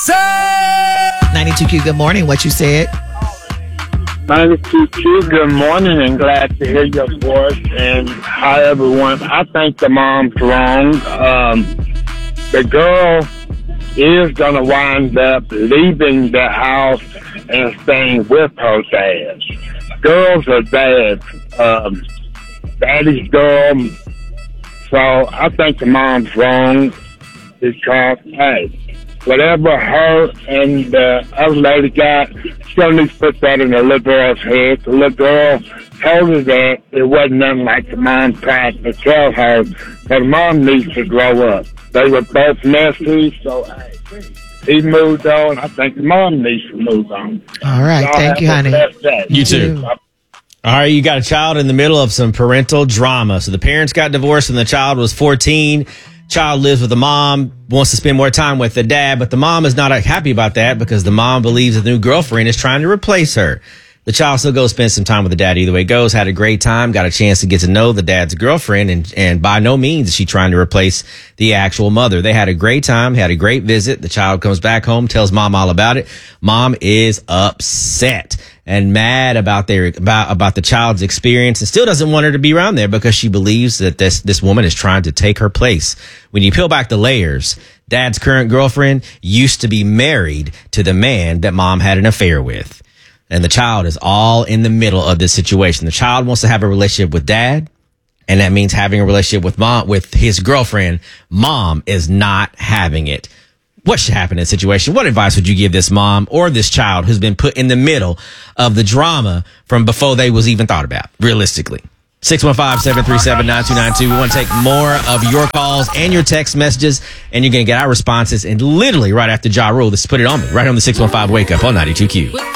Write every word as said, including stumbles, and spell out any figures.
ninety-two Q, good morning. What you said? ninety-two Q, good morning, and glad to hear your voice. And hi, everyone. I think the mom's wrong. Um, the girl is going to wind up leaving the house and staying with her dad. Girls are dads. Um, daddy's girl. So I think the mom's wrong because, hey, whatever her and the other lady got, still needs to put that in the little girl's head. The little girl told her that it wasn't nothing like the mom tried to tell her, but the mom needs to grow up. They were both messy, so hey, he moved on. I think the mom needs to move on. All right. Y'all Thank you, honey. You too. All right, you got a child in the middle of some parental drama. So the parents got divorced and the child was fourteen. Child lives with the mom, wants to spend more time with the dad, but the mom is not happy about that because the mom believes the new girlfriend is trying to replace her. The child still goes spend some time with the dad. Either way it goes, had a great time, got a chance to get to know the dad's girlfriend, and, and by no means is she trying to replace the actual mother. They had a great time, had a great visit. The child comes back home, tells mom all about it. Mom is upset and mad about their about about the child's experience and still doesn't want her to be around there because she believes that this this woman is trying to take her place. When you peel back the layers, dad's current girlfriend used to be married to the man that mom had an affair with. And the child is all in the middle of this situation. The child wants to have a relationship with dad, and that means having a relationship with mom, with his girlfriend. Mom is not having it. What should happen in this situation? What advice would you give this mom or this child who's been put in the middle of the drama from before they was even thought about, realistically? six one five, seven three seven, nine two nine two. We want to take more of your calls and your text messages, and you're going to get our responses. And literally right after Ja Rule, let's put it on me, right on the six one five Wake Up on ninety-two Q.